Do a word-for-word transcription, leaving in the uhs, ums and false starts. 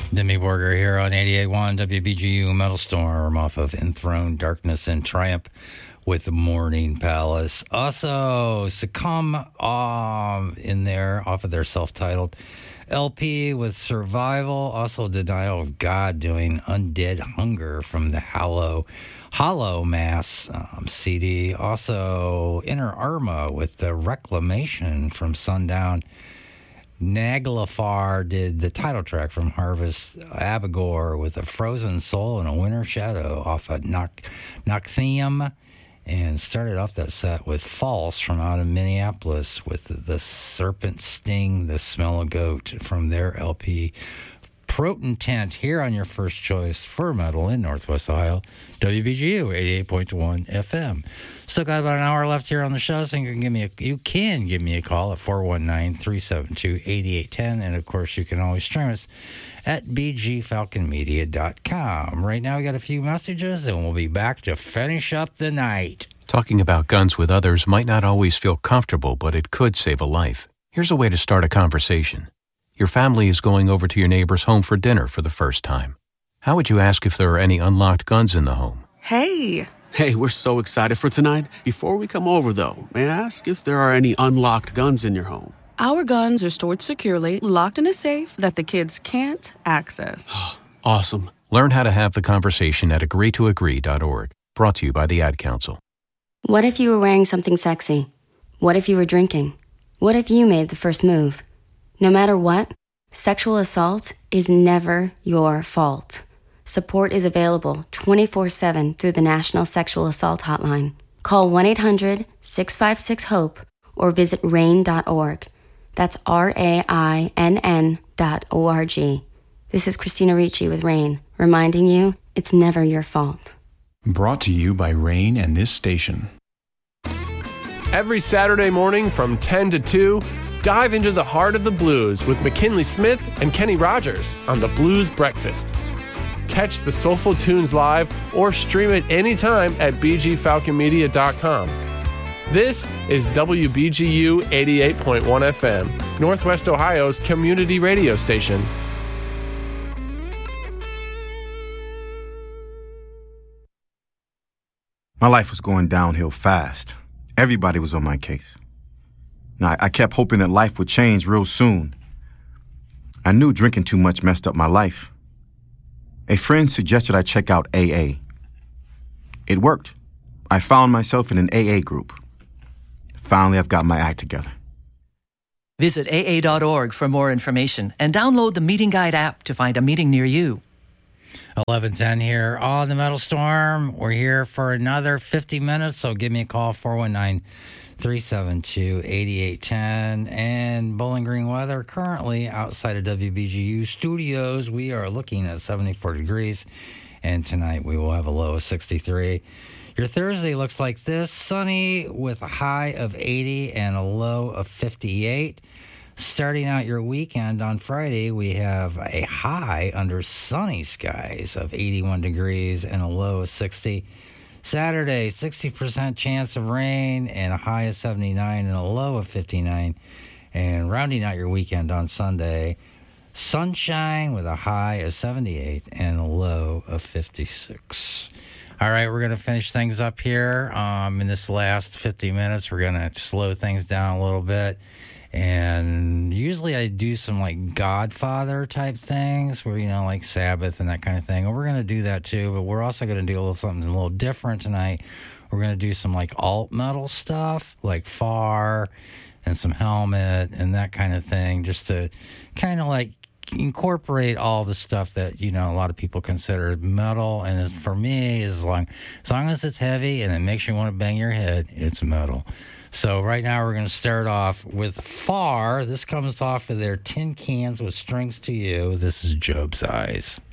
Demi Borger here on eighty-eight point one W B G U Metal Storm off of Enthroned Darkness and Triumph with the Morning Palace. Also, Succumb um, in there off of their self-titled L P with Survival. Also, Denial of God doing Undead Hunger from the Hollow, Hollow Mass um, C D. Also, Inner Arma with the Reclamation from Sundown. Naglfar did the title track from Harvest. Abigor with a Frozen Soul and a Winter Shadow off of Noc- Nocthium. And started off that set with False from out of Minneapolis with the, the Serpent Sting, The Smell of Goat from their L P. Protontent here on your first choice for metal in Northwest Ohio, W B G U eighty-eight point one F M. Still got about an hour left here on the show, so you can give me a, you can give me a call at four one nine, three seven two, eight eight one zero, and of course you can always stream us at b g falcon media dot com. Right now we got a few messages, and we'll be back to finish up the night. Talking about guns with others might not always feel comfortable, but it could save a life. Here's a way to start a conversation. Your family is going over to your neighbor's home for dinner for the first time. How would you ask if there are any unlocked guns in the home? Hey! Hey, we're so excited for tonight. Before we come over, though, may I ask if there are any unlocked guns in your home? Our guns are stored securely, locked in a safe that the kids can't access. Awesome. Learn how to have the conversation at agree to agree dot org. Brought to you by the Ad Council. What if you were wearing something sexy? What if you were drinking? What if you made the first move? No matter what, sexual assault is never your fault. Support is available twenty-four seven through the National Sexual Assault Hotline. Call one eight hundred, six five six, HOPE or visit rain dot org. That's R A I N N dot O R G. This is Christina Ricci with RAIN, reminding you it's never your fault. Brought to you by RAIN and this station. Every Saturday morning from ten to two, dive into the heart of the blues with McKinley Smith and Kenny Rogers on the Blues Breakfast. Catch the soulful tunes live or stream it anytime at b g falcon media dot com. This is W B G U eighty-eight point one F M, Northwest Ohio's community radio station. My life was going downhill fast. Everybody was on my case. Now, I kept hoping that life would change real soon. I knew drinking too much messed up my life. A friend suggested I check out A A. It worked. I found myself in an A A group. Finally, I've got my act together. Visit A A dot org for more information and download the Meeting Guide app to find a meeting near you. eleven ten here on the Metal Storm. We're here for another fifty minutes, so give me a call, four one nine, three seven two, eight eight one zero. And Bowling Green weather currently outside of W B G U studios. We are looking at seventy-four degrees, and tonight we will have a low of sixty-three. Your Thursday looks like this: sunny with a high of eighty and a low of fifty-eight. Starting out your weekend on Friday, we have a high under sunny skies of eighty-one degrees and a low of sixty. Saturday, sixty percent chance of rain and a high of seventy-nine and a low of fifty-nine. And rounding out your weekend on Sunday, sunshine with a high of seventy-eight and a low of fifty-six. All right, we're going to finish things up here. Um, in this last fifty minutes, we're going to slow things down a little bit. And usually I do some like Godfather type things where, you know, like Sabbath and that kind of thing. And we're going to do that too, but we're also going to do a little something a little different tonight. We're going to do some like alt metal stuff, like Far and some Helmet and that kind of thing, just to kind of like incorporate all the stuff that, you know, a lot of people consider metal. And as, for me, as long, as long as it's heavy and it makes you want to bang your head, it's metal. So right now we're going to start off with Far. This comes off of their Tin Cans with Strings to You. This is Job's Eyes.